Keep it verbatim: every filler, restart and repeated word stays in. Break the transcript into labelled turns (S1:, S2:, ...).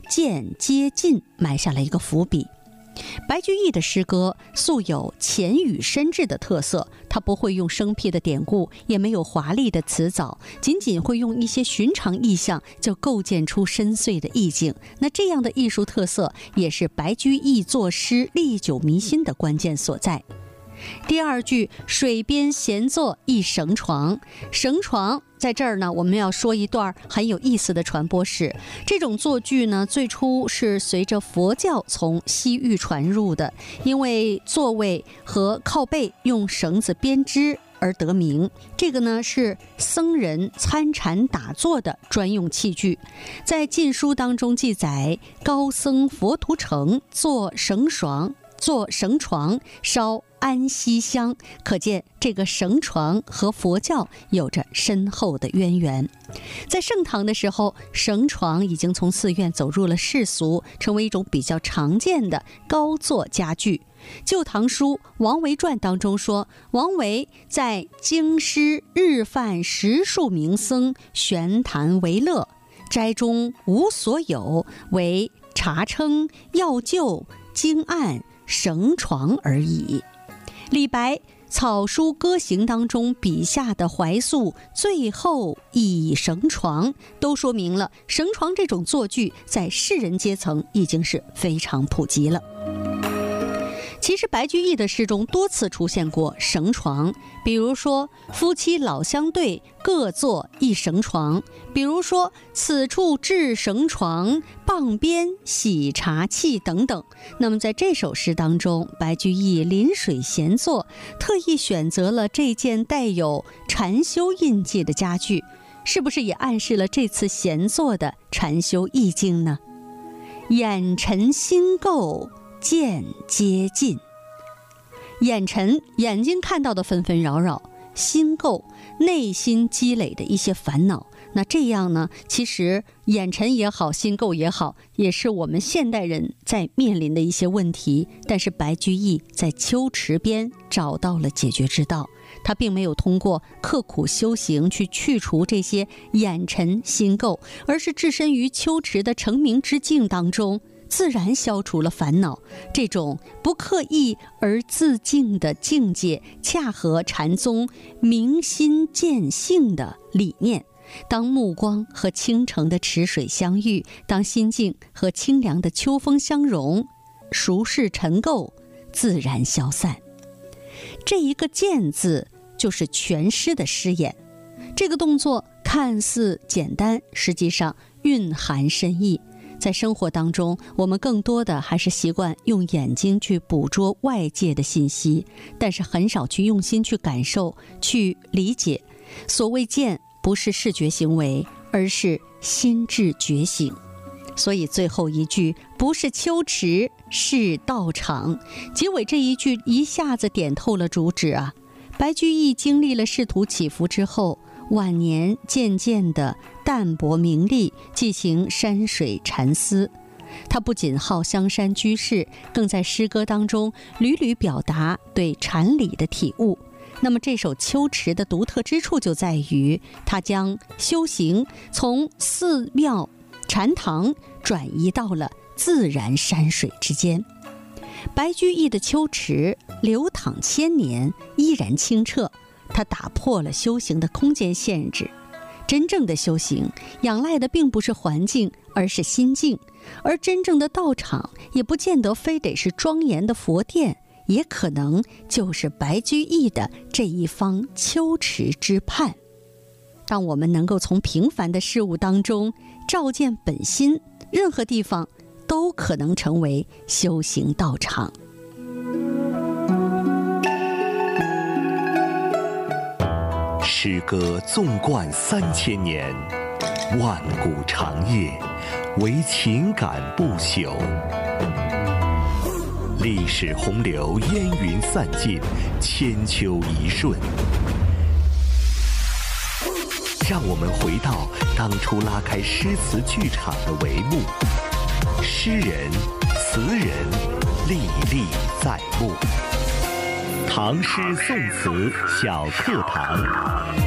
S1: 渐接近埋下了一个伏笔。白居易的诗歌素有浅语深致的特色，他不会用生僻的典故，也没有华丽的词藻，仅仅会用一些寻常意象就构建出深邃的意境。那这样的艺术特色也是白居易作诗历久弥新的关键所在。第二句，水边闲坐一绳床，绳床在这儿呢，我们要说一段很有意思的传播史。这种坐具呢，最初是随着佛教从西域传入的，因为座位和靠背用绳子编织而得名。这个呢是僧人参禅打坐的专用器具。在《晋书》当中记载，高僧佛图澄坐绳床，坐绳床烧安息香，可见这个绳床和佛教有着深厚的渊源。在盛唐的时候，绳床已经从寺院走入了世俗，成为一种比较常见的高座家具。《旧唐书·王维传》当中说，王维在京师日饭十数名僧，悬谈为乐，斋中无所有，唯茶称、药臼、经案、绳床而已。李白草书歌行当中笔下的怀素最后倚绳床，都说明了绳床这种坐具在士人阶层已经是非常普及了。其实白居易的诗中多次出现过绳床，比如说夫妻老相对，各坐一绳床，比如说此处置绳床，傍边洗茶器等等。那么在这首诗当中，白居易临水闲坐，特意选择了这件带有禅修印记的家具，是不是也暗示了这次闲坐的禅修意境呢？眼沉心构渐接近，眼沉，眼睛看到的纷纷扰扰；心构，内心积累的一些烦恼。那这样呢，其实眼沉也好，心构也好，也是我们现代人在面临的一些问题。但是白居易在秋池边找到了解决之道，他并没有通过刻苦修行去去除这些眼沉心构，而是置身于秋池的澄明之境当中，自然消除了烦恼。这种不刻意而自净的境界，恰合禅宗明心见性的理念。当目光和清澄的池水相遇，当心境和清凉的秋风相融，俗世尘垢自然消散。这一个渐字就是全诗的诗眼。这个动作看似简单，实际上蕴含深意。在生活当中，我们更多的还是习惯用眼睛去捕捉外界的信息，但是很少去用心去感受、去理解。所谓见，不是视觉行为，而是心智觉醒。所以最后一句不是秋池，是道场。结尾这一句一下子点透了主旨啊！白居易经历了仕途起伏之后，晚年渐渐地淡泊名利，寄行山水禅思。他不仅好香山居士，更在诗歌当中屡屡表达对禅理的体悟。那么这首秋池的独特之处就在于，它将修行从寺庙禅堂转移到了自然山水之间。白居易的秋池流淌千年，依然清澈，它打破了修行的空间限制。真正的修行仰赖的并不是环境，而是心境。而真正的道场也不见得非得是庄严的佛殿，也可能就是白居易的这一方秋池之畔。当我们能够从平凡的事物当中照见本心，任何地方都可能成为修行道场。
S2: 诗歌纵贯三千年，万古长夜，唯情感不朽。历史洪流烟云散尽，千秋一瞬。让我们回到当初拉开诗词剧场的帷幕，诗人、词人历历在目。唐诗宋词小课堂。